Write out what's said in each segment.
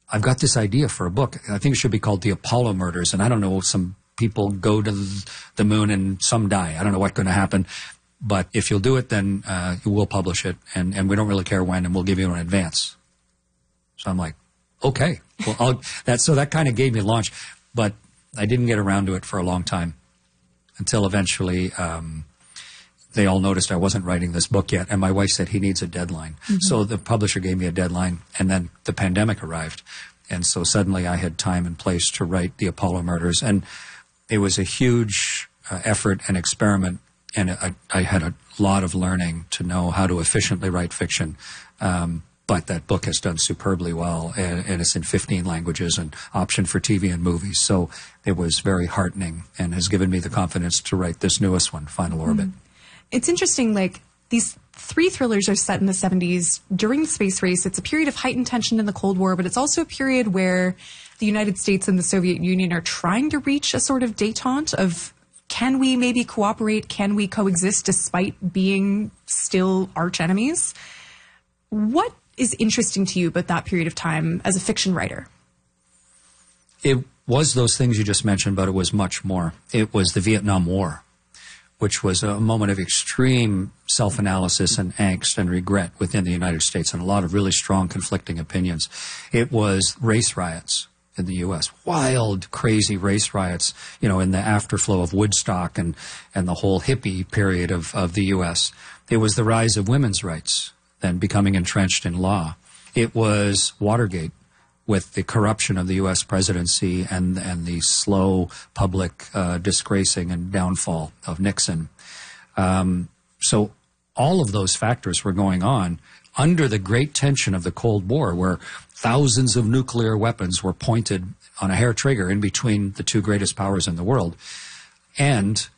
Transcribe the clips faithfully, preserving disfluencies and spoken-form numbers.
I've got this idea for a book. I think it should be called The Apollo Murders. And I don't know, some people go to the moon and some die. I don't know what's going to happen. But if you'll do it, then uh, we'll publish it. And, and we don't really care when, and we'll give you an advance. So I'm like, okay. Well, I'll, that, so that kind of gave me a launch. But I didn't get around to it for a long time until eventually um, they all noticed I wasn't writing this book yet. And my wife said, he needs a deadline. Mm-hmm. So the publisher gave me a deadline, and then the pandemic arrived. And so suddenly I had time and place to write The Apollo Murders. And it was a huge uh, effort and experiment, and I, I had a lot of learning to know how to efficiently write fiction. Um, but that book has done superbly well, and, and it's in fifteen languages and optioned for T V and movies. So it was very heartening and has given me the confidence to write this newest one, Final Orbit. Mm. It's interesting, like, these three thrillers are set in the seventies during the space race. It's a period of heightened tension in the Cold War, but it's also a period where the United States and the Soviet Union are trying to reach a sort of détente of, can we maybe cooperate? Can we coexist despite being still arch enemies? What is interesting to you about that period of time as a fiction writer? It was those things you just mentioned, but it was much more. It was the Vietnam War, which was a moment of extreme self-analysis and angst and regret within the United States, and a lot of really strong conflicting opinions. It was race riots in the U S, wild, crazy race riots, you know, in the afterflow of Woodstock and, and the whole hippie period of, of the U S. It was the rise of women's rights, then becoming entrenched in law. It was Watergate, with the corruption of the U S presidency and, and the slow public uh, disgracing and downfall of Nixon. Um, so all of those factors were going on under the great tension of the Cold War, where thousands of nuclear weapons were pointed on a hair trigger in between the two greatest powers in the world. And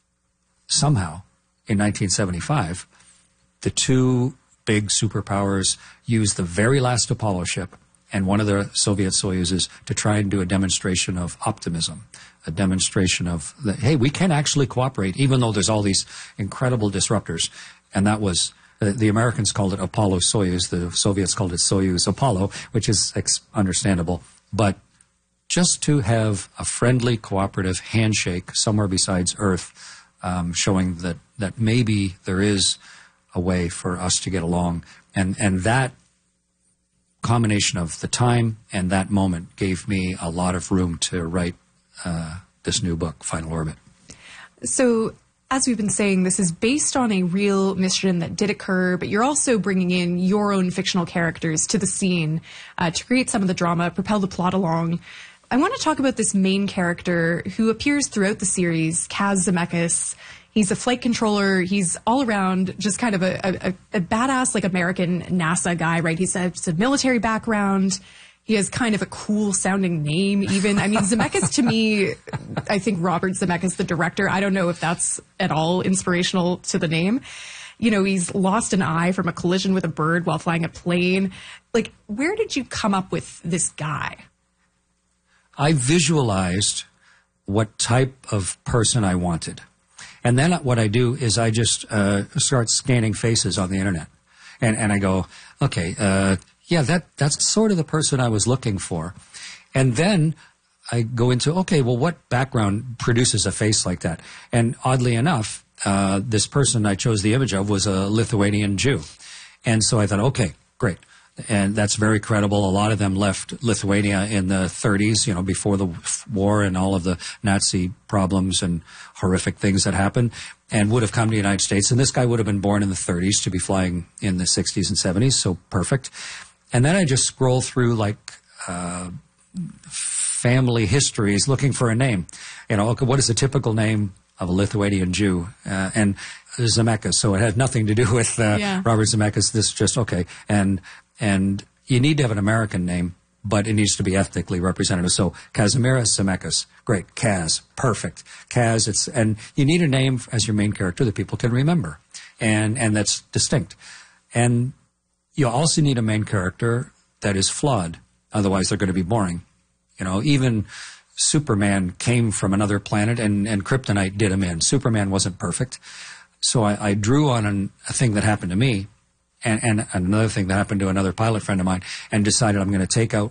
somehow, in nineteen seventy-five, the two big superpowers used the very last Apollo ship and one of the Soviet Soyuzes to try and do a demonstration of optimism, a demonstration of, the, hey, we can actually cooperate, even though there's all these incredible disruptors. And that was, uh, the Americans called it Apollo-Soyuz, the Soviets called it Soyuz-Apollo, which is ex- understandable. But just to have a friendly, cooperative handshake somewhere besides Earth, um, showing that, that maybe there is a way for us to get along. And, and that combination of the time and that moment gave me a lot of room to write uh, this new book, Final Orbit. So, as we've been saying, this is based on a real mission that did occur, but you're also bringing in your own fictional characters to the scene uh, to create some of the drama, propel the plot along. I want to talk about this main character who appears throughout the series, Kaz Zemeckis. He's a flight controller. He's all around just kind of a, a, a badass, like, American NASA guy, right? He's a, he's a military background. He has kind of a cool sounding name even. I mean, Zemeckis, to me, I think Robert Zemeckis, the director, I don't know if that's at all inspirational to the name. You know, he's lost an eye from a collision with a bird while flying a plane. Like, where did you come up with this guy? I visualized what type of person I wanted. And then what I do is I just uh, start scanning faces on the internet. And, and I go, okay, uh, yeah, that that's sort of the person I was looking for. And then I go into, okay, well, what background produces a face like that? And oddly enough, uh, this person I chose the image of was a Lithuanian Jew. And so I thought, okay, great. And that's very credible. A lot of them left Lithuania in the thirties, you know, before the war and all of the Nazi problems and horrific things that happened, and would have come to the United States. And this guy would have been born in the thirties to be flying in the sixties and seventies, so perfect. And then I just scroll through, like, uh, family histories looking for a name. You know, okay, what is the typical name of a Lithuanian Jew? Uh, and Zemeckis, so it had nothing to do with uh, yeah. Robert Zemeckis. This just, okay. And And you need to have an American name, but it needs to be ethnically representative. So Kazimierz Zemeckis, great. Kaz, perfect. Kaz, it's, and you need a name as your main character that people can remember, and and that's distinct. And you also need a main character that is flawed. Otherwise, they're going to be boring. You know, even Superman came from another planet, and and kryptonite did him in. Superman wasn't perfect, so I, I drew on an, a thing that happened to me. And, and another thing that happened to another pilot friend of mine, and decided I'm going to take out